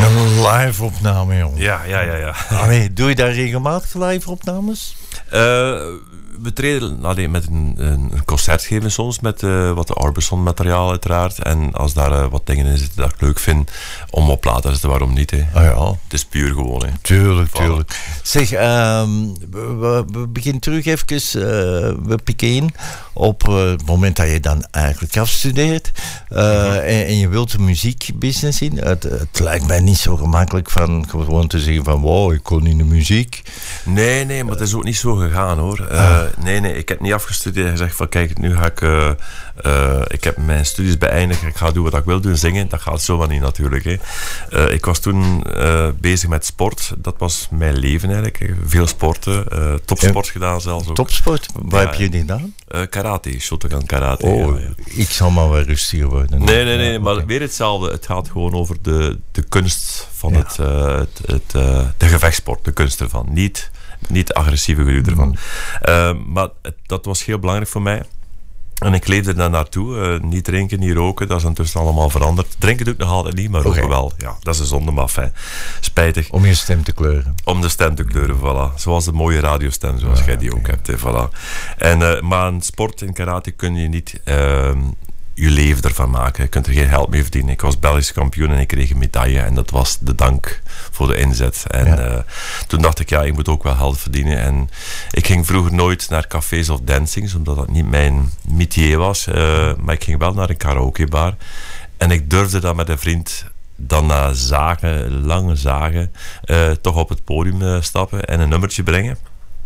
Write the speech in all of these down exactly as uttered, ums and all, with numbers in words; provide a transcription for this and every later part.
Een live opname, jongen. Ja, ja, ja. ja. Allee, doe je daar regelmatig live opnames? Uh, we treden allee, met een, een concert geven soms met uh, wat de Orbison materiaal uiteraard. En als daar uh, wat dingen in zitten dat ik leuk vind om op laten te zetten, waarom niet? Hè? Ah, ja. Het is puur gewoon. Hè. Tuurlijk, tuurlijk. Zeg, um, we, we beginnen terug even, uh, we pikken in op uh, het moment dat je dan eigenlijk afstudeert uh, mm-hmm. en, en je wilt de muziekbusiness in. Het, het lijkt mij niet zo gemakkelijk van gewoon te zeggen van wow, ik kon in de muziek. Nee, nee, maar het is ook niet zo gegaan hoor. Uh, ah. Nee, nee, ik heb niet afgestudeerd en gezegd van kijk, nu ga ik... Uh, uh, ik heb mijn studies beëindigd, ik ga doen wat ik wil doen, zingen. Dat gaat zomaar niet natuurlijk. Hè. Uh, ik was toen uh, bezig met sport. Dat was mijn leven eigenlijk. Veel sporten, uh, topsport ja. gedaan zelfs ook. Topsport? Wat ja, heb je gedaan? Uh, karate, Shotokan karate. Oh, ja, ja. Ik zal maar wel rustiger worden. Nee, nee, nee, ja, maar okay. weer hetzelfde. Het gaat gewoon over de, de kunst van ja. het, uh, het, het, uh, de gevechtsport, de kunst ervan. Niet... Niet agressieve gedoe ervan. Mm. Uh, maar het, dat was heel belangrijk voor mij. En ik leefde daar naartoe. Uh, niet drinken, niet roken. Dat is intussen allemaal veranderd. Drinken doe ik nog altijd niet, maar roken okay. wel. Ja, dat is een zonde, maar fijn. Spijtig. Om je stem te kleuren. Om de stem te kleuren, voilà. Zoals de mooie radiostem, zoals ah, jij die okay. ook hebt. Hè, voilà. En, uh, maar een sport in karate kun je niet... Uh, je leven ervan maken. Je kunt er geen geld mee verdienen. Ik was Belgisch kampioen en ik kreeg een medaille. En dat was de dank voor de inzet. En ja. uh, toen dacht ik, ja, ik moet ook wel geld verdienen. En ik ging vroeger nooit naar cafés of dancings, omdat dat niet mijn métier was. Uh, maar ik ging wel naar een karaokebar. En ik durfde dat met een vriend dan na zagen, lange zagen, uh, toch op het podium uh, stappen en een nummertje brengen.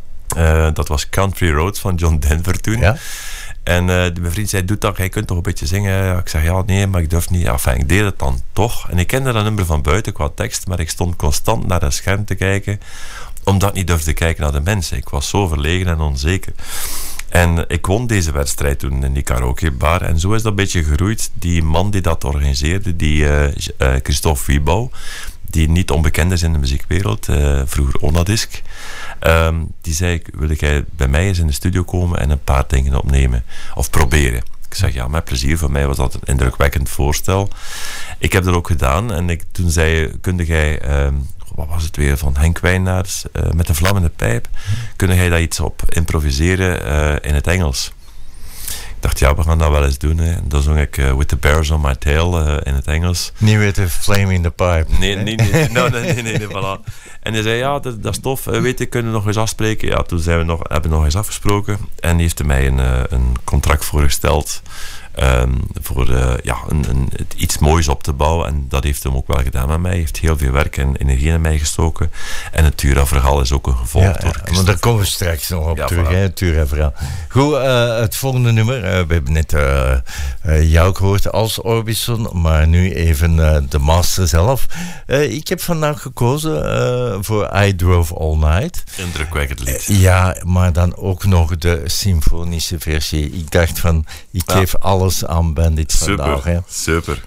Uh, dat was Country Roads van John Denver toen. Ja. En uh, mijn vriend zei, doe dat, jij kunt toch een beetje zingen? Ik zeg, ja, nee, maar ik durf niet. Enfin, ik deed het dan toch. En ik kende dat nummer van buiten qua tekst, maar ik stond constant naar het scherm te kijken, omdat ik niet durfde kijken naar de mensen. Ik was zo verlegen en onzeker. En ik won deze wedstrijd toen in die karaokebar. En zo is dat een beetje gegroeid. Die man die dat organiseerde, die uh, uh, Christophe Wiebouw, die niet onbekend is in de muziekwereld, uh, vroeger Onadisk. Um, die zei, wil jij bij mij eens in de studio komen en een paar dingen opnemen? Of proberen. Ik zeg, ja, met plezier. Voor mij was dat een indrukwekkend voorstel. Ik heb dat ook gedaan. En ik, toen zei, kunde jij... Um, wat was het weer, van Henk Wijnaars, uh, met de vlammende pijp. Kun jij daar iets op improviseren uh, in het Engels? Ik dacht, ja, we gaan dat wel eens doen. Hè. En dan zong ik uh, With the Bears on My Tail uh, in het Engels. Niet with the flame in the pipe. Nee, nee, nee. nee, no, nee, nee, nee, nee voilà. En hij zei, ja, dat, dat is tof. Uh, weet je, kunnen we nog eens afspreken? Ja, toen zijn we nog, hebben we nog eens afgesproken. En die heeft mij een, uh, een contract voorgesteld. Um, voor uh, ja, een, een, iets moois op te bouwen. En dat heeft hem ook wel gedaan met mij. Hij heeft heel veel werk en energie in mij gestoken. En het Tura-verhaal is ook een gevolg. Ja, door ja, maar daar komen we straks nog op ja, terug, voilà. Hè, het Tura-verhaal. Goed, uh, het volgende nummer. Uh, we hebben net uh, uh, jou gehoord als Orbison, maar nu even uh, de master zelf. Uh, ik heb vandaag gekozen uh, voor I Drove All Night. Indrukwekkend lied. Uh, ja, maar dan ook nog de symfonische versie. Ik dacht van, ik ja. geef alles aan Bandit vandaag. Super, hè. super.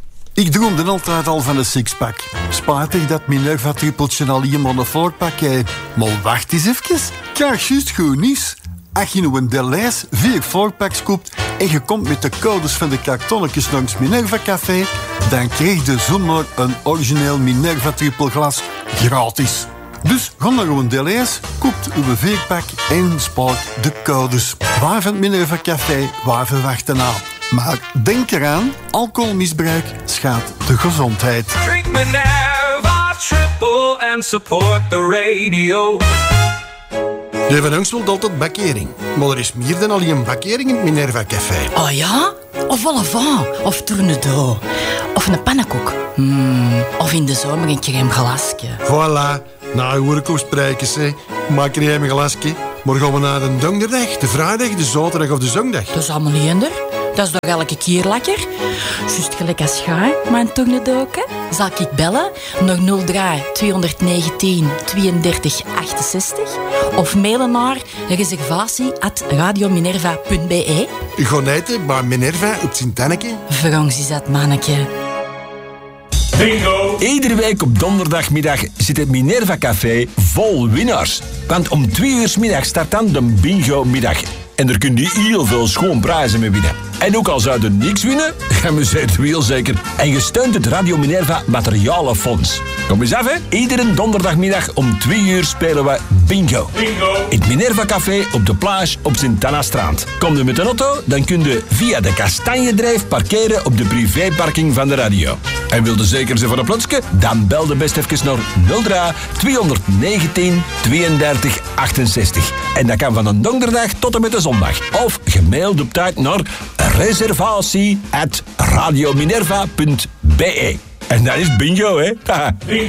Ik droomde altijd al van een sixpack. Spijtig dat Minerva-trippeltje al iemand een voorpak heeft. Maar wacht eens even. Krijg juist goed nieuws. Als je nu een Deleuze vier voorpacks koopt en je komt met de codes van de kartonnetjes langs Minerva Café, dan krijg je zomaar een origineel Minerva trippelglas gratis. Dus ga naar een Deleuze, koopt uw vierpak en spaart de codes. Waar van Minerva Café, waar verwachten aan. Maar denk eraan, alcoholmisbruik schaadt de gezondheid. Drink Minerva Triple and support the radio. De Van Angst wil altijd bakkering. Maar er is meer dan alleen bakkering in het Minerva Café. Oh ja? Of vol au vent, of tournedos, of een pannenkoek. Mm, of in de zomer een crème glaasje. Voilà, nou hoor ik ook sprekers, hè. Maak er een glasje. Maar gaan we naar de donderdag, de vrijdag, de zaterdag of de zondag? Dat is allemaal niet hinder. Dat is toch elke keer lekker? Juist gelijk als ga, mijn tournedoken. Zal ik bellen naar nul drie tweehonderdnegentien tweeëndertig achtenzestig of mailen naar reservatie at radiominerva punt be. U gaat eten bij Minerva op Sint-Anneke. Frans is dat manneke. Bingo! Iedere week op donderdagmiddag zit het Minerva Café vol winnaars. Want om twee uur 's middag start dan de bingo-middag. En daar kun je heel veel schoon prijzen mee winnen. En ook al zouden niks winnen, geamuseerd wel zeker. En je steunt het Radio Minerva Materialenfonds. Kom eens af, hè. Iedere donderdagmiddag om twee uur spelen we bingo. Bingo. In het Minerva Café op de plage op Sint-Anna-Strand. Kom je met een auto, dan kun je via de Kastanjedrijf parkeren op de privéparking van de radio. En wilde zeker zijn van een plotske? Dan bel de best even naar nul drie tweehonderdnegentien tweeëndertig achtenzestig. En dat kan van een donderdag tot en met de zondag. Of gemaild op tijd naar reservatie at radiominerva punt be. En dat is bingo, hè? Bingo!